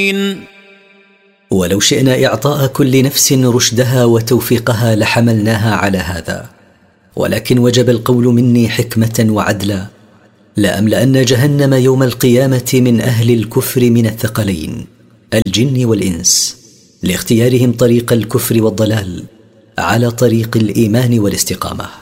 ولو شئنا إعطاء كل نفس رشدها وتوفيقها لحملناها على هذا، ولكن وجب القول مني حكمة وعدلا: لأملأن جهنم يوم القيامة من أهل الكفر من الثقلين الجن والإنس، لاختيارهم طريق الكفر والضلال على طريق الإيمان والاستقامة.